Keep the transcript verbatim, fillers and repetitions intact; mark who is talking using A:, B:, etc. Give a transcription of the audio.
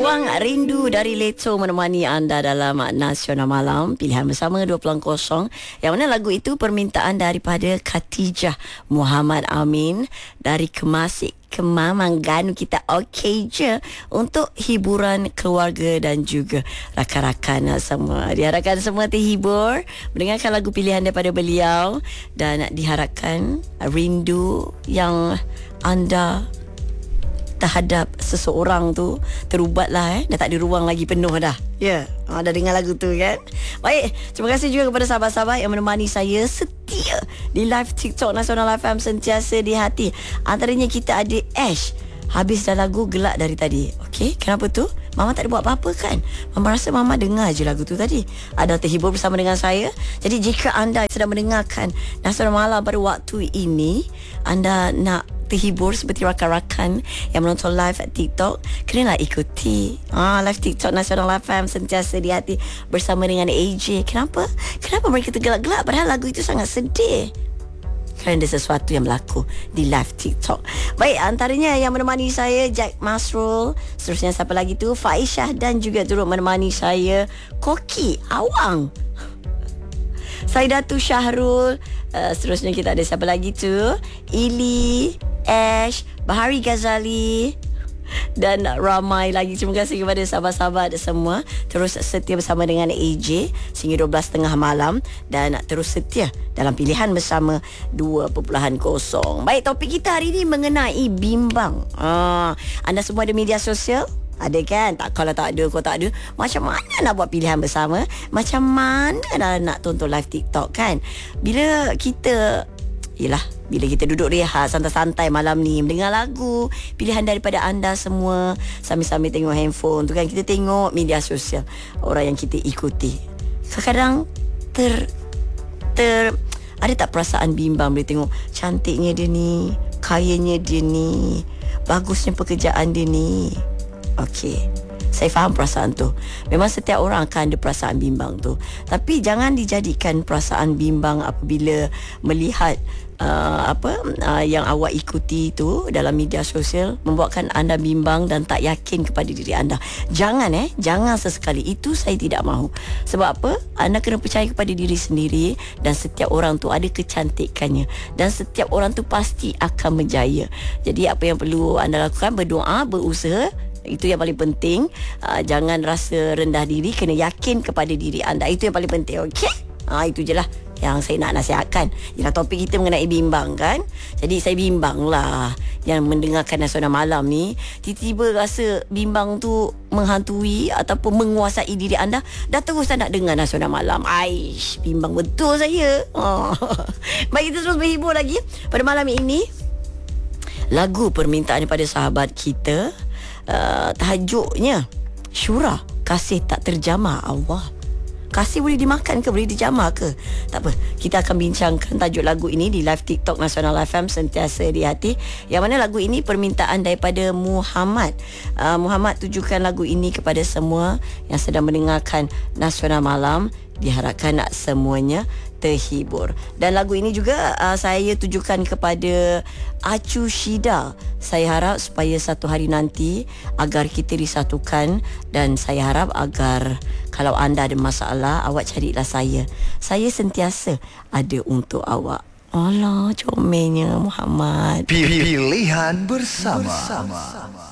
A: Ruang Rindu dari Leto menemani anda dalam Nasional Malam. Pilihan bersama dua puluh kosong. Yang mana lagu itu permintaan daripada Khatijah Muhammad Amin dari Kemasik Kemamanggan. Kita okey je untuk hiburan keluarga dan juga rakan-rakan semua. Diharapkan semua terhibur mendengarkan lagu pilihan daripada beliau dan diharapkan rindu yang anda terhadap seseorang tu terubatlah, eh. Dah tak ada ruang lagi, penuh dah. Ya, yeah. oh, dah dengar lagu tu kan. Baik, terima kasih juga kepada sahabat-sahabat yang menemani saya setia di live TikTok Nasional F M Sentiasa di Hati. Antaranya kita ada Ash. Habis dah lagu gelak dari tadi. Okey, kenapa tu? Mama tak ada buat apa-apa kan? Mama rasa Mama dengar je lagu tu tadi. Ada terhibur bersama dengan saya. Jadi jika anda sedang mendengarkan Nasional Malam pada waktu ini, anda nak terhibur seperti rakan-rakan yang menonton live at TikTok, kenalah ikuti ah, live TikTok Nasional F M Sentiasa di Hati bersama dengan A J. Kenapa? Kenapa mereka tergelak-gelak padahal lagu itu sangat sedih? Kerana ada sesuatu yang berlaku di live TikTok. Baik, antaranya yang menemani saya Jack Masrul. Seterusnya siapa lagi tu? Faisyah dan juga turut menemani saya Koki Awang, Saidatu Syahrul. uh, Seterusnya kita ada siapa lagi tu? Ili, Ash, Bahari Ghazali dan ramai lagi. Terima kasih kepada sahabat-sahabat semua terus setia bersama dengan A J sehingga dua belas tiga puluh malam dan terus setia dalam pilihan bersama dua puluh kosong. Baik, topik kita hari ini mengenai bimbang. ah, Anda semua ada media sosial? Ada kan? Tak, kalau tak ada, kau tak ada, macam mana nak buat pilihan bersama? Macam mana dah nak tonton live TikTok kan? Bila kita Yelah, bila kita duduk rehat santai-santai malam ni mendengar lagu pilihan daripada anda semua sambil-sambil tengok handphone tu kan, kita tengok media sosial orang yang kita ikuti. Kadang-kadang ter ter ada tak perasaan bimbang bila tengok cantiknya dia ni, kayanya dia ni, bagusnya pekerjaan dia ni. Okey, saya faham perasaan tu. Memang setiap orang akan ada perasaan bimbang tu. Tapi jangan dijadikan perasaan bimbang apabila melihat uh, apa uh, yang awak ikuti tu dalam media sosial membuatkan anda bimbang dan tak yakin kepada diri anda. Jangan eh, jangan sesekali. Itu saya tidak mahu. Sebab apa? Anda kena percaya kepada diri sendiri dan setiap orang tu ada kecantikannya dan setiap orang tu pasti akan berjaya. Jadi apa yang perlu anda lakukan? Berdoa, berusaha. Itu yang paling penting. uh, Jangan rasa rendah diri. Kena yakin kepada diri anda. Itu yang paling penting. Okey, uh, itu je lah yang saya nak nasihatkan. Ialah topik kita mengenai bimbang kan. Jadi saya bimbang lah yang mendengarkan Nasional Malam ni. Tiba-tiba rasa bimbang tu menghantui ataupun menguasai diri anda, dah terus tak nak dengar Nasional Malam. Aish, bimbang betul saya. oh. Baik, kita terus berhibur lagi pada malam ini. Lagu permintaan daripada sahabat kita, Uh, tahajuknya Syura, kasih tak terjamah. Allah, kasih boleh dimakan ke? Boleh dijamah ke? Tak apa, kita akan bincangkan tajuk lagu ini di live TikTok Nasional F M Sentiasa di Hati. Yang mana lagu ini permintaan daripada Muhammad. uh, Muhammad tujukan lagu ini kepada semua yang sedang mendengarkan Nasional Malam. Diharapkan nak semuanya terhibur. Dan lagu ini juga uh, saya tujukan kepada Acu Shida. Saya harap supaya satu hari nanti agar kita disatukan, dan saya harap agar kalau anda ada masalah, awak carilah saya. Saya sentiasa ada untuk awak. Alah, comelnya Muhammad.
B: Pilihan bersama. bersama.